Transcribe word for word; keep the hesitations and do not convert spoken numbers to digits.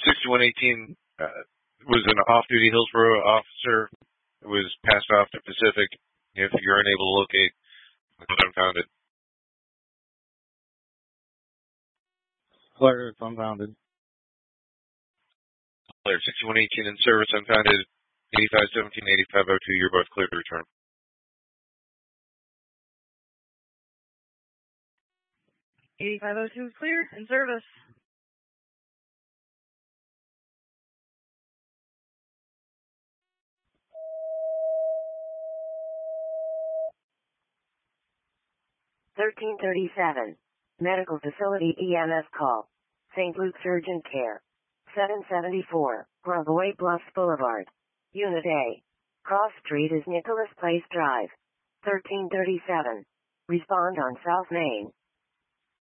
sixty-one eighteen uh, was an off-duty Hillsborough officer. It was passed off to Pacific. If you're unable to locate, unfounded. Flare, it's unfounded. Flare, sixty-one eighteen in service, unfounded, eighty-five seventeen, eighty-five oh two. You're both cleared to return. eighty-five oh two is clear, in service. thirteen thirty-seven. Medical Facility E M S call. Saint Luke's Urgent Care. seven seventy-four, Bravo eight Bluffs Boulevard. Unit A. Cross Street is Nicholas Place Drive. thirteen thirty-seven. Respond on South Main.